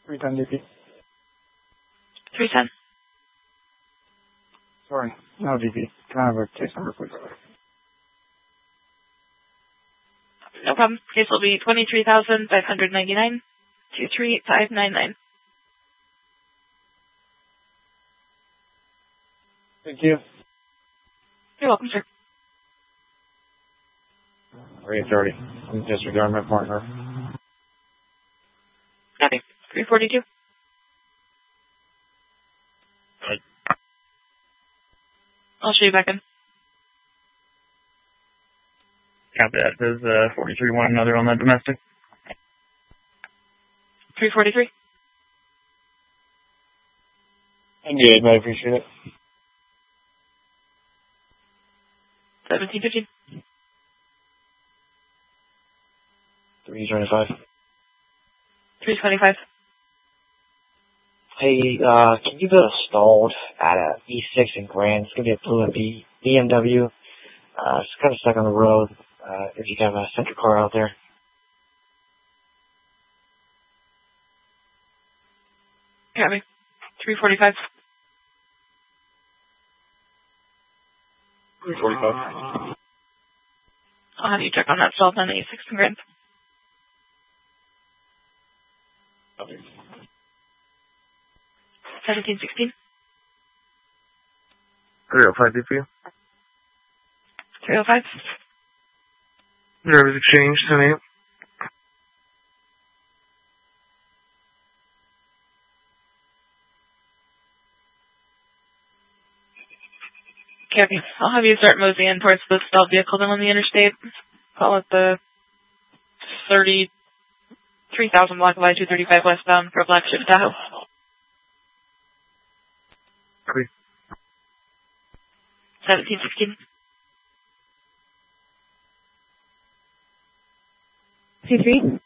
310 DP. 310. Sorry, no DP. Can I have a case number, please? No problem. Case will be 23,599 23599. Thank you. You're welcome, sir. 330. I'm disregarding my partner. Copy. 342. Right. I'll show you back in. Copy that. There's 43 one another on that domestic. 343. Engage, I appreciate it. 1715. 325. 325. Hey, can you build a stalled at a E6 in Grand? It's gonna be a blue and BMW. It's kind of stuck on the road. If you have a central car out there. Copy. 345. 345. I'll have you check on that stall on A6 and Grand. Okay. 1716. 305 DP. 305. Driver's exchange, 10-8. Copy. I'll have you start moseying towards the stalled vehicle then on the interstate. Call it the 33,000 block of I-235 westbound for Flagship Tahoe. Copy. 1716. 23.